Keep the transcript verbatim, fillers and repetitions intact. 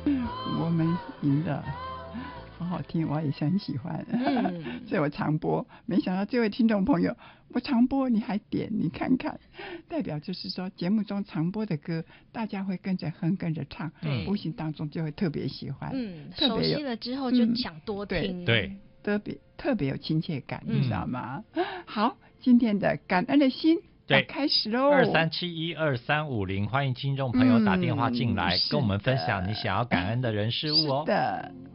我们赢了，好好听，我也是很喜欢，嗯、所以我常播。没想到这位听众朋友，我常播你还点，你看看，代表就是说节目中常播的歌，大家会跟着哼，跟着唱，无形当中就会特别喜欢， 嗯， 特别熟悉了之后就想多听， 嗯、对， 特别特别有亲切感，你知道吗？好，今天的感恩的心。对，开始喽！ 二三七一二三五零，欢迎听众朋友打电话进来，嗯、跟我们分享你想要感恩的人事物哦。 是的。